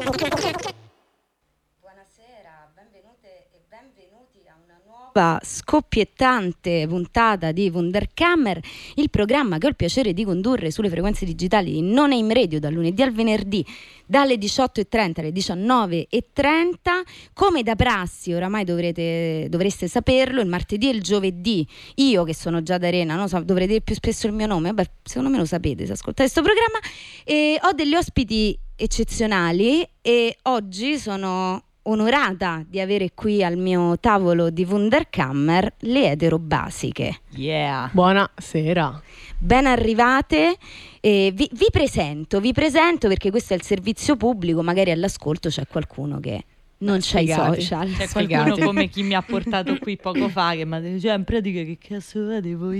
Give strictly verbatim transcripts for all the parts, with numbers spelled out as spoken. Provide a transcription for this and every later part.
Buonasera, benvenute e benvenuti a una nuova scoppiettante puntata di Wunderkammer, il programma che ho il piacere di condurre sulle frequenze digitali di Non Aim Radio dal lunedì al venerdì dalle diciotto e trenta alle diciannove e trenta. Come da prassi, oramai dovrete, dovreste saperlo, il martedì e il giovedì io, che sono Giada Arena, non so, dovrei dire più spesso il mio nome, vabbè, secondo me lo sapete se ascoltate questo programma, e ho degli ospiti eccezionali e oggi sono onorata di avere qui al mio tavolo di Wunderkammer le etero basiche. Yeah. Buonasera. Ben arrivate. Eh, vi, vi presento, vi presento perché questo è il servizio pubblico, magari all'ascolto c'è qualcuno che non c'ha i social. C'è qualcuno come chi mi ha portato qui poco fa che mi ha detto, cioè, in pratica che cazzo vede voi?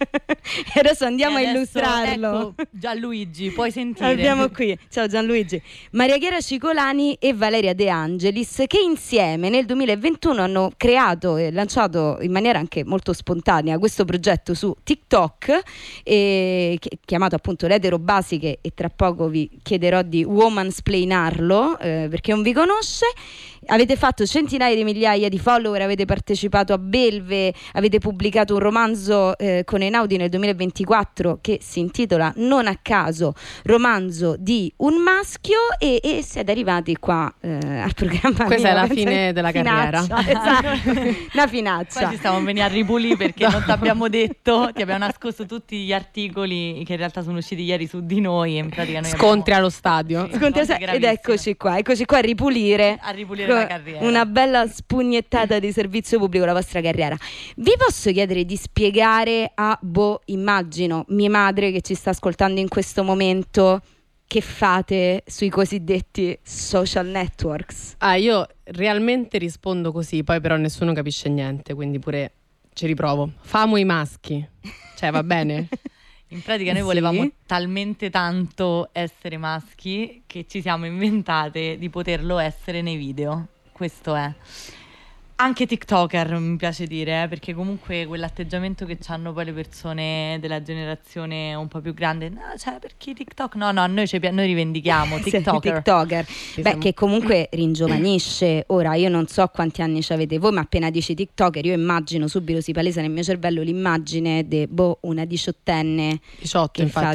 E adesso andiamo e a adesso, illustrarlo. Ecco, Gianluigi, puoi sentire. Abbiamo qui, ciao Gianluigi, Maria Chiara Cicolani e Valeria De Angelis, che insieme nel duemilaventuno hanno creato e lanciato in maniera anche molto spontanea questo progetto su TikTok, eh, chiamato appunto Le Etero Basiche, e tra poco vi chiederò di womansplainarlo eh, perché non vi conosce. Avete fatto centinaia di migliaia di follower, avete partecipato a Belve, avete pubblicato un romanzo eh, con Einaudi nel duemilaventiquattro che si intitola non a caso romanzo di un maschio, e, e siete arrivati qua eh, al programma. Questa mio, è la fine della carriera. Esatto, una finaccia. Qua ci stiamo a venire a ripulire perché non ti abbiamo detto, ti abbiamo nascosto tutti gli articoli che in realtà sono usciti ieri su di noi, e in pratica noi scontri abbiamo... allo stadio. Sì, Scontri- scontri ed eccoci qua, eccoci qua a ripulire, a ripulire la carriera. Una bella spugnettata di servizio pubblico la vostra carriera. Vi posso chiedere di spiegare a, boh, immagino, mia madre che ci sta ascoltando in questo momento, che fate sui cosiddetti social networks? Ah, io realmente rispondo così, poi però nessuno capisce niente, quindi pure ci riprovo. Famo i maschi. Cioè, va bene? In pratica noi Sì. volevamo talmente tanto essere maschi che ci siamo inventate di poterlo essere nei video. Questo è. Anche TikToker, mi piace dire, eh, perché comunque quell'atteggiamento che hanno poi le persone della generazione un po' più grande, no, cioè perché TikTok? No, no, noi, ci, noi rivendichiamo TikToker. TikToker. Sì, Beh, siamo- che comunque ringiovanisce. Ora, io non so quanti anni ci avete voi, ma appena dici TikToker io immagino subito, si palesa nel mio cervello l'immagine di boh, una diciottenne diciotto, che infatti. fa